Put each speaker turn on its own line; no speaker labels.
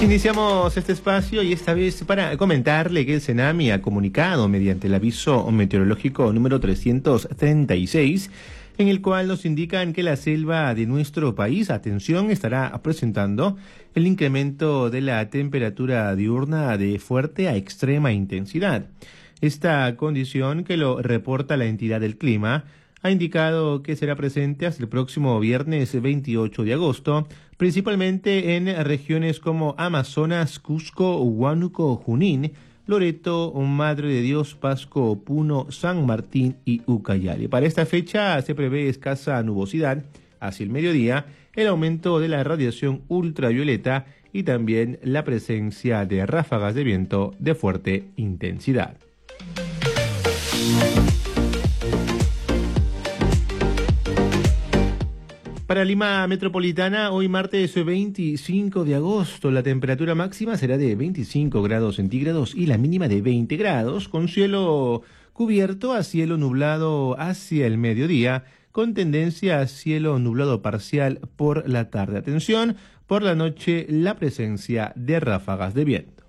Iniciamos este espacio y esta vez para comentarle que el Senami ha comunicado mediante el aviso meteorológico número 336, en el cual nos indican que la selva de nuestro país, atención, estará presentando el incremento de la temperatura diurna de fuerte a extrema intensidad. Esta condición, que lo reporta la entidad del clima, ha indicado que será presente hasta el próximo viernes 28 de agosto, principalmente en regiones como Amazonas, Cusco, Huánuco, Junín, Loreto, Madre de Dios, Pasco, Puno, San Martín y Ucayali. Para esta fecha se prevé escasa nubosidad hacia el mediodía, el aumento de la radiación ultravioleta y también la presencia de ráfagas de viento de fuerte intensidad. Para Lima Metropolitana, hoy martes 25 de agosto, la temperatura máxima será de 25 grados centígrados y la mínima de 20 grados, con cielo cubierto a cielo nublado hacia el mediodía, con tendencia a cielo nublado parcial por la tarde. Atención, por la noche la presencia de ráfagas de viento.